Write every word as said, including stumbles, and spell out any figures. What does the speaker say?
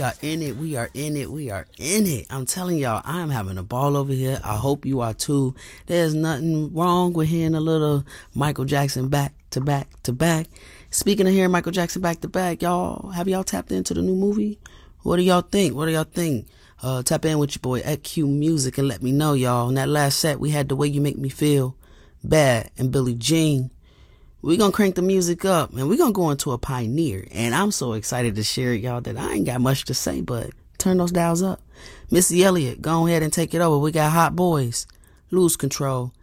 are in it. We are in it. We are in it. I'm telling y'all, I'm having a ball over here. I hope you are too. There's nothing wrong with hearing a little Michael Jackson back to back to back. Speaking of hearing Michael Jackson back to back, y'all, have y'all tapped into the new movie? What do y'all think? What do y'all think? Uh, tap in with your boy at Q Music and let me know, y'all. In that last set, we had The Way You Make Me Feel, Bad, and Billie Jean. We're going to crank the music up, and we're going to go into a pioneer. And I'm so excited to share it, y'all, that I ain't got much to say, but turn those dials up. Missy Elliott, go ahead and take it over. We got Hot Boys, Lose Control.